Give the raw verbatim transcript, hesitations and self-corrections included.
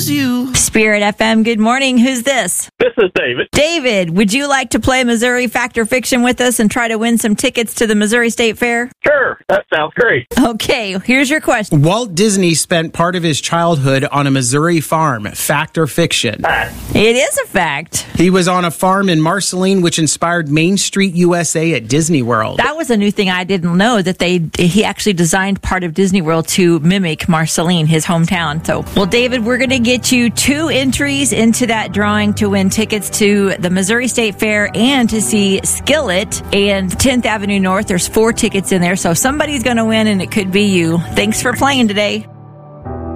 choose you. Spirit F M, good morning. Who's this? This is David. David, would you like to play Missouri Fact or Fiction with us and try to win some tickets to the Missouri State Fair? Sure, that sounds great. Okay, here's your question. Walt Disney spent part of his childhood on a Missouri farm. Fact or fiction? It is a fact. He was on a farm in Marceline, which inspired Main Street U S A at Disney World. That was a new thing I didn't know, that they he actually designed part of Disney World to mimic Marceline, his hometown. So, well, David, we're going to get you two entries into that drawing to win tickets to the Missouri State Fair and to see Skillet and tenth Avenue North. There's four tickets in there, so somebody's going to win, and it could be you. Thanks for playing today.